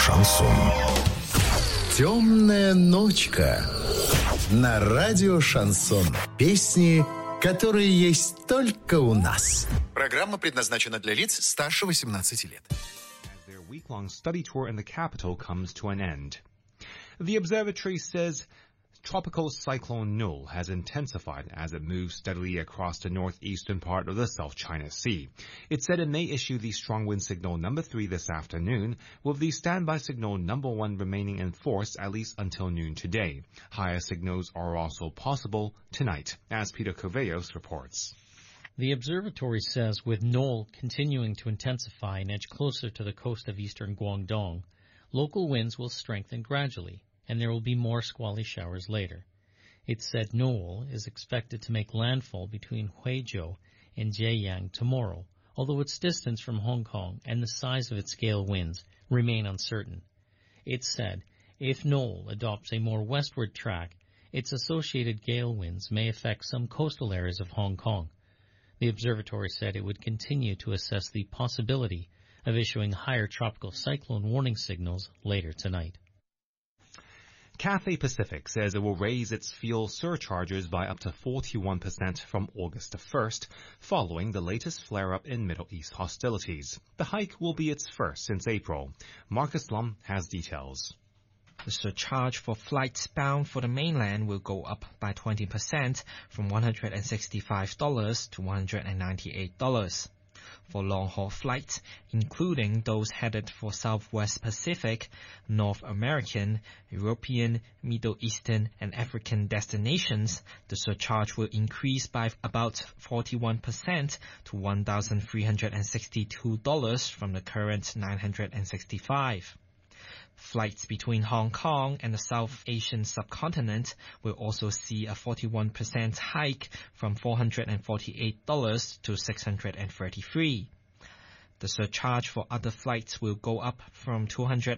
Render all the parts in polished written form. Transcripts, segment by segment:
шансон. Темная ночка на радио «Шансон». Песни, которые есть только у нас. Программа предназначена для лиц старше 18 лет. Their week-long study tour in the capital comes to an end. The observatory says Tropical Cyclone Null has intensified as it moves steadily across the northeastern part of the South China Sea. It said it may issue the strong wind signal number 3 this afternoon, with the standby signal number 1 remaining in force at least until noon today. Higher signals are also possible tonight, as Peter Covellos reports. The observatory says with Null continuing to intensify and edge closer to the coast of eastern Guangdong, local winds will strengthen gradually, and there will be more squally showers later. It said Null is expected to make landfall between Huizhou and Jieyang tomorrow, although its distance from Hong Kong and the size of its gale winds remain uncertain. It said if Null adopts a more westward track, its associated gale winds may affect some coastal areas of Hong Kong. The observatory said it would continue to assess the possibility of issuing higher tropical cyclone warning signals later tonight. Cathay Pacific says it will raise its fuel surcharges by up to 41% from August the 1st, following the latest flare-up in Middle East hostilities. The hike will be its first since April. Marcus Lum has details. The surcharge for flights bound for the mainland will go up by 20% from $165 to $198. For long-haul flights, including those headed for Southwest Pacific, North American, European, Middle Eastern, and African destinations, the surcharge will increase by about 41% to $1,362 from the current $965. Flights between Hong Kong and the South Asian subcontinent will also see a 41% hike from $448 to $633. The surcharge for other flights will go up from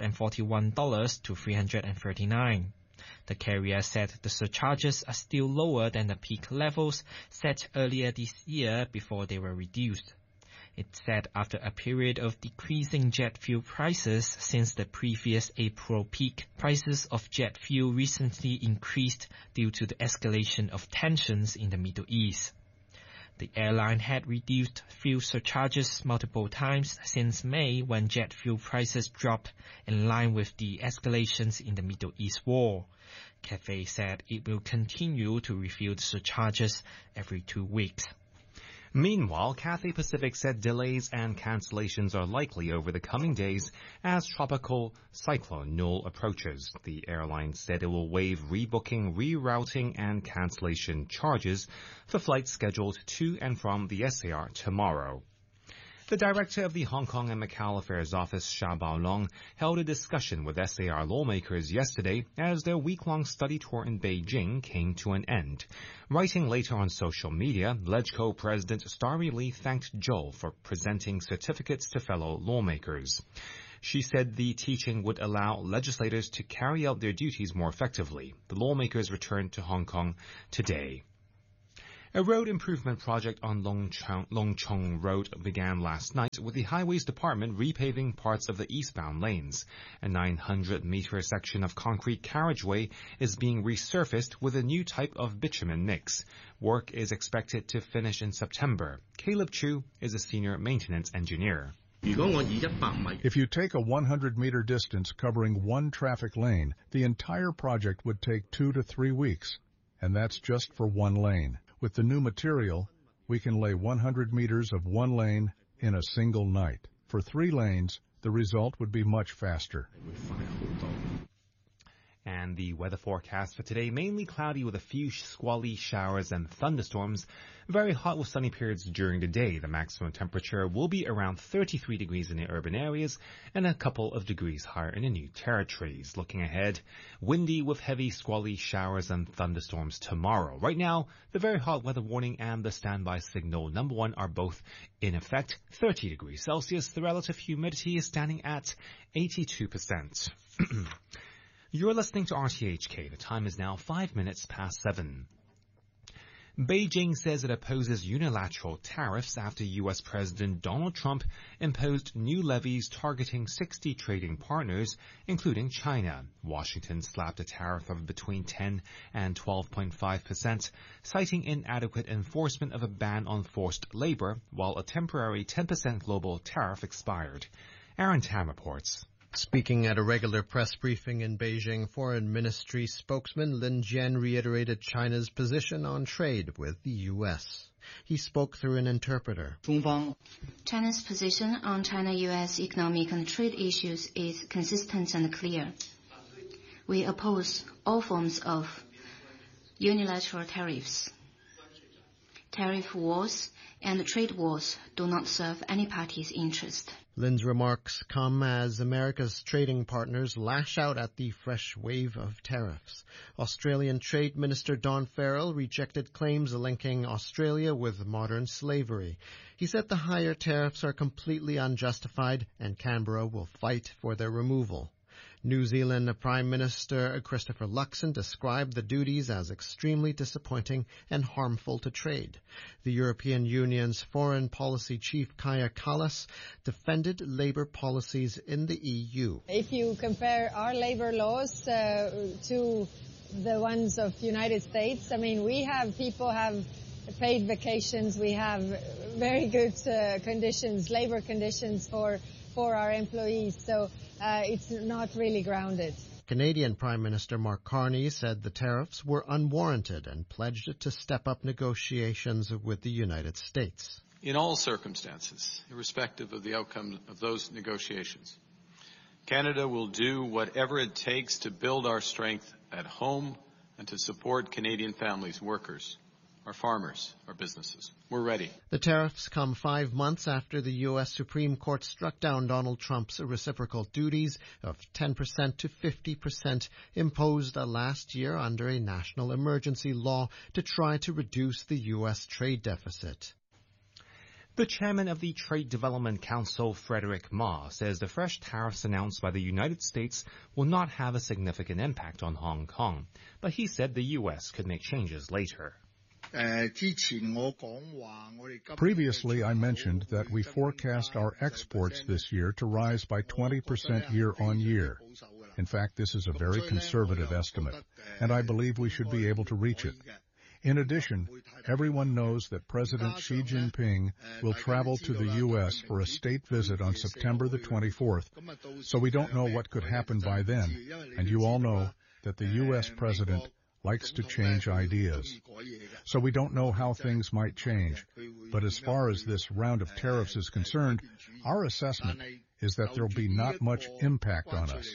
$241 to $339. The carrier said the surcharges are still lower than the peak levels set earlier this year before they were reduced. It said after a period of decreasing jet fuel prices since the previous April peak, prices of jet fuel recently increased due to the escalation of tensions in the Middle East. The airline had reduced fuel surcharges multiple times since May when jet fuel prices dropped in line with the escalations in the Middle East war. Cathay said it will continue to review the surcharges every 2 weeks. Meanwhile, Cathay Pacific said delays and cancellations are likely over the coming days as Tropical Cyclone Null approaches. The airline said it will waive rebooking, rerouting, and cancellation charges for flights scheduled to and from the SAR tomorrow. The director of the Hong Kong and Macau Affairs Office, Sha Baolong, held a discussion with SAR lawmakers yesterday as their week-long study tour in Beijing came to an end. Writing later on social media, LegCo President Starry Lee thanked Zhou for presenting certificates to fellow lawmakers. She said the teaching would allow legislators to carry out their duties more effectively. The lawmakers returned to Hong Kong today. A road improvement project on Long Chung Road began last night with the Highways Department repaving parts of the eastbound lanes. A 900-meter section of concrete carriageway is being resurfaced with a new type of bitumen mix. Work is expected to finish in September. Caleb Chu is a senior maintenance engineer. If you take a 100-meter distance covering one traffic lane, the entire project would take 2 to 3 weeks, and that's just for one lane. With the new material, we can lay 100 meters of one lane in a single night. For 3 lanes, the result would be much faster. And the weather forecast for today, mainly cloudy with a few squally showers and thunderstorms. Very hot with sunny periods during the day. The maximum temperature will be around 33 degrees in the urban areas and a couple of degrees higher in the new territories. Looking ahead, windy with heavy squally showers and thunderstorms tomorrow. Right now, the very hot weather warning and the standby signal number 1 are both in effect. 30 degrees Celsius. The relative humidity is standing at 82%. You're listening to RTHK. The time is now 5 minutes past 7. Beijing says it opposes unilateral tariffs after U.S. President Donald Trump imposed new levies targeting 60 trading partners, including China. Washington slapped a tariff of between 10 and 12.5%, citing inadequate enforcement of a ban on forced labor, while a temporary 10% global tariff expired. Aaron Tam reports. Speaking at a regular press briefing in Beijing, Foreign Ministry spokesman Lin Jian reiterated China's position on trade with the U.S. He spoke through an interpreter. China's position on China-U.S. economic and trade issues is consistent and clear. We oppose all forms of unilateral tariffs. Tariff wars and trade wars do not serve any party's interest. Lin's remarks come as America's trading partners lash out at the fresh wave of tariffs. Australian Trade Minister Don Farrell rejected claims linking Australia with modern slavery. He said the higher tariffs are completely unjustified and Canberra will fight for their removal. New Zealand Prime Minister Christopher Luxon described the duties as extremely disappointing and harmful to trade. The European Union's foreign policy chief Kaja Kallas defended labour policies in the EU. If you compare our labour laws to the ones of the United States, I mean, people have paid vacations, we have very good conditions, labour conditions for our employees, so it's not really grounded. Canadian Prime Minister Mark Carney said the tariffs were unwarranted and pledged to step up negotiations with the United States. In all circumstances, irrespective of the outcome of those negotiations, Canada will do whatever it takes to build our strength at home and to support Canadian families, workers, our farmers, our businesses. We're ready. The tariffs come 5 months after the U.S. Supreme Court struck down Donald Trump's reciprocal duties of 10% to 50% imposed last year under a national emergency law to try to reduce the U.S. trade deficit. The chairman of the Trade Development Council, Frederick Ma, says the fresh tariffs announced by the United States will not have a significant impact on Hong Kong, but he said the U.S. could make changes later. Previously, I mentioned that we forecast our exports this year to rise by 20% year on year. In fact, this is a very conservative estimate, and I believe we should be able to reach it. In addition, everyone knows that President Xi Jinping will travel to the U.S. for a state visit on September the 24th, so we don't know what could happen by then, and you all know that the U.S. President likes to change ideas. So we don't know how things might change. But as far as this round of tariffs is concerned, our assessment is that there will be not much impact on us.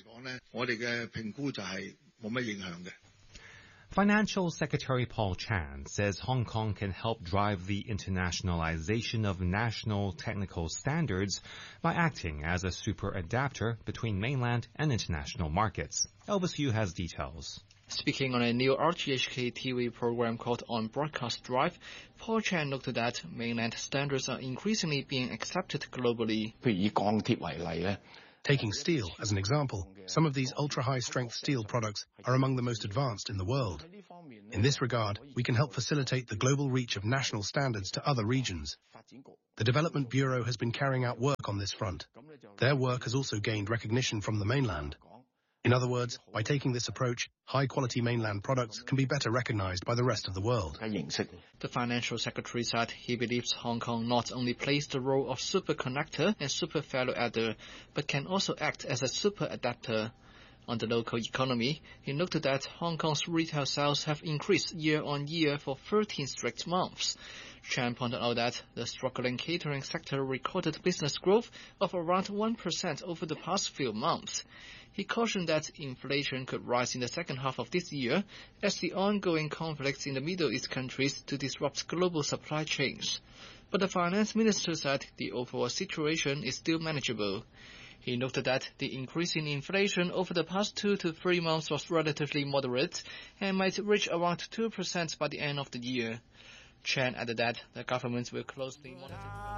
Financial Secretary Paul Chan says Hong Kong can help drive the internationalization of national technical standards by acting as a super adapter between mainland and international markets. Elvis Yu has details. Speaking on a new RTHK TV program called On Broadcast Drive, Paul Chan noted that mainland standards are increasingly being accepted globally. Taking steel as an example, some of these ultra-high-strength steel products are among the most advanced in the world. In this regard, we can help facilitate the global reach of national standards to other regions. The Development Bureau has been carrying out work on this front. Their work has also gained recognition from the mainland. In other words, by taking this approach, high-quality mainland products can be better recognized by the rest of the world. The financial secretary said he believes Hong Kong not only plays the role of super connector and super value adder, but can also act as a super adapter. On the local economy, he noted that Hong Kong's retail sales have increased year on year for 13 straight months. Chan pointed out that the struggling catering sector recorded business growth of around 1% over the past few months. He cautioned that inflation could rise in the second half of this year as the ongoing conflicts in the Middle East countries to disrupt global supply chains. But the finance minister said the overall situation is still manageable. He noted that the increase in inflation over the past 2 to 3 months was relatively moderate and might reach around 2% by the end of the year. Chan added that the government will closely monitor